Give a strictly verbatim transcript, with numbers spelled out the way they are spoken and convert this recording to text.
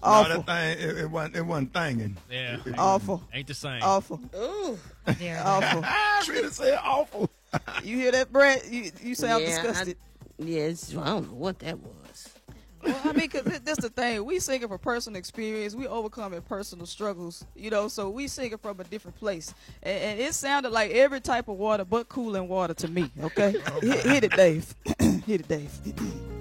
Awful. No, that thing, it, it wasn't, it wasn't thinging. Yeah. It, it Awful. Ain't the same. Awful. Ooh. There. Awful. Trina said awful. You hear that, Brett? You, you sound Yeah, disgusted. I, yes, I don't know what that was. Well, I mean, because that's the thing. We singing from personal experience. We overcoming personal struggles, you know, so we singing from a different place. And, and it sounded like every type of water but cooling water to me, okay? hit, hit it, Dave. Hit it, Dave.